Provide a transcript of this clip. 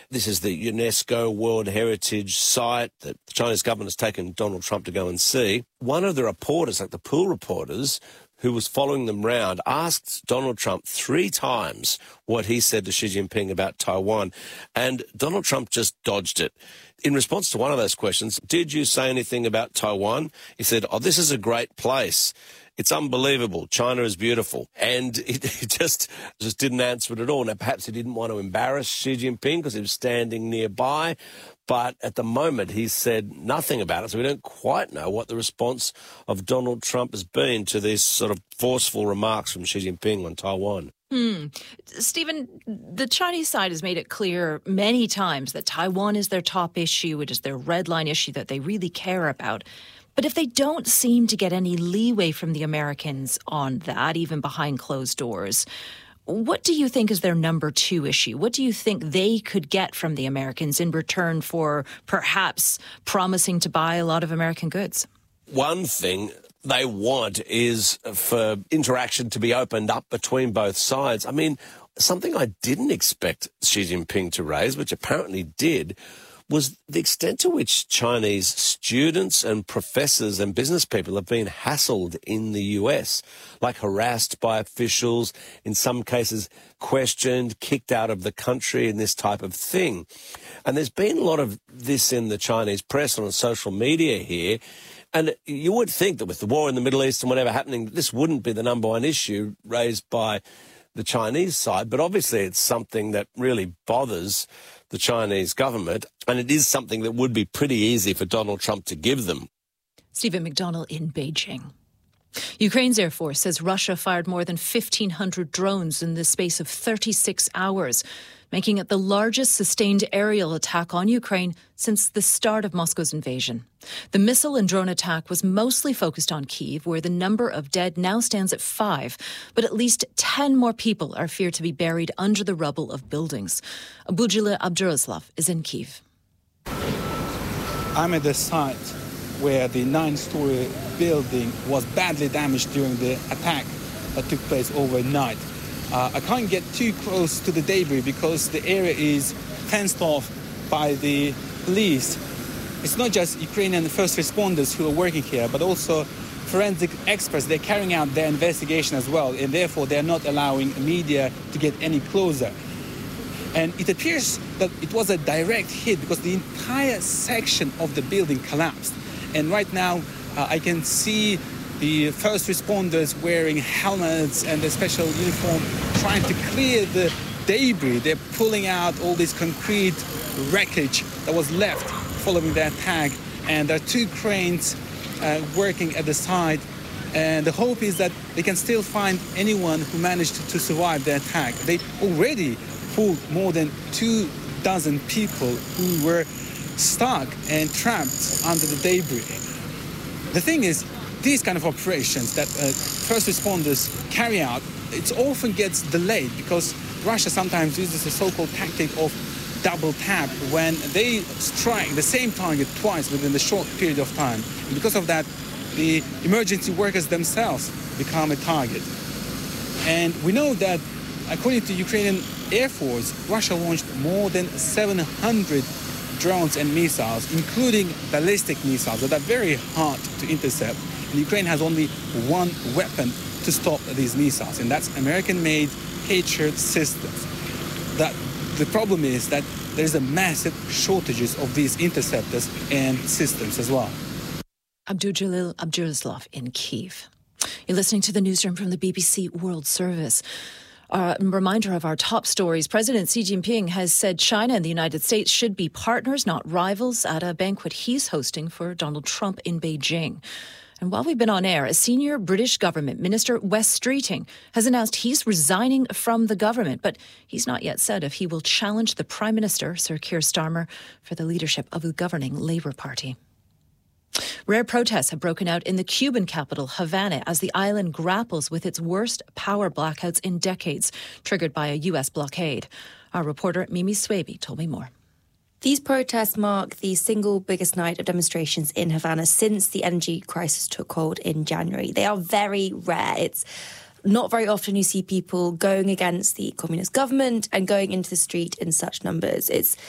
This is the UNESCO World Heritage Site that the Chinese government has taken Donald Trump to go and see. One of the reporters, like the pool reporters, who was following them round, asked Donald Trump 3 times what he said to Xi Jinping about Taiwan, and Donald Trump just dodged it. In response to one of those questions, did you say anything about Taiwan? He said, this is a great place. It's unbelievable. China is beautiful. And he just didn't answer it at all. Now, perhaps he didn't want to embarrass Xi Jinping because he was standing nearby. But at the moment, he said nothing about it. So we don't quite know what the response of Donald Trump has been to these sort of forceful remarks from Xi Jinping on Taiwan. Stephen, the Chinese side has made it clear many times that Taiwan is their top issue. It is their red line issue that they really care about. But if they don't seem to get any leeway from the Americans on that, even behind closed doors, what do you think is their number 2 issue? What do you think they could get from the Americans in return for perhaps promising to buy a lot of American goods? One thing they want is for interaction to be opened up between both sides. I mean, something I didn't expect Xi Jinping to raise, which apparently did, was the extent to which Chinese students and professors and business people have been hassled in the US, like harassed by officials, in some cases questioned, kicked out of the country and this type of thing. And there's been a lot of this in the Chinese press and on social media here. And you would think that with the war in the Middle East and whatever happening, this wouldn't be the number 1 issue raised by the Chinese side. But obviously it's something that really bothers the Chinese government, and it is something that would be pretty easy for Donald Trump to give them. Stephen McDonnell in Beijing. Ukraine's Air Force says Russia fired more than 1,500 drones in the space of 36 hours, making it the largest sustained aerial attack on Ukraine since the start of Moscow's invasion. The missile and drone attack was mostly focused on Kyiv, where the number of dead now stands at 5, but at least 10 more people are feared to be buried under the rubble of buildings. Abujila Abduraslov is in Kyiv. I'm at the site where the 9-story building was badly damaged during the attack that took place overnight. I can't get too close to the debris because the area is fenced off by the police. It's not just Ukrainian first responders who are working here, but also forensic experts. They're carrying out their investigation as well, and therefore they're not allowing media to get any closer. And it appears that it was a direct hit because the entire section of the building collapsed. And right now I can see the first responders wearing helmets and a special uniform trying to clear the debris. They're pulling out all this concrete wreckage that was left following the attack. And there are 2 cranes working at the site. And the hope is that they can still find anyone who managed to survive the attack. They already pulled more than 24 people who were stuck and trapped under the debris. The thing is, these kind of operations that first responders carry out, it often gets delayed because Russia sometimes uses the so-called tactic of double tap when they strike the same target twice within a short period of time. And because of that, the emergency workers themselves become a target. And we know that, according to Ukrainian Air Force, Russia launched more than 700 drones and missiles, including ballistic missiles that are very hard to intercept. And Ukraine has only 1 weapon to stop these missiles, and that's American-made Patriot systems. The problem is that there's a massive shortages of these interceptors and systems as well. Abdul Abduraslov in Kyiv. You're listening to the newsroom from the BBC World Service. A reminder of our top stories. President Xi Jinping has said China and the United States should be partners, not rivals, at a banquet he's hosting for Donald Trump in Beijing. And while we've been on air, a senior British government minister, Wes Streeting, has announced he's resigning from the government, but he's not yet said if he will challenge the Prime Minister, Sir Keir Starmer, for the leadership of the governing Labour Party. Rare protests have broken out in the Cuban capital, Havana, as the island grapples with its worst power blackouts in decades, triggered by a U.S. blockade. Our reporter, Mimi Swaby, told me more. These protests mark the single biggest night of demonstrations in Havana since the energy crisis took hold in January. They are very rare. It's not very often you see people going against the communist government and going into the street in such numbers. It's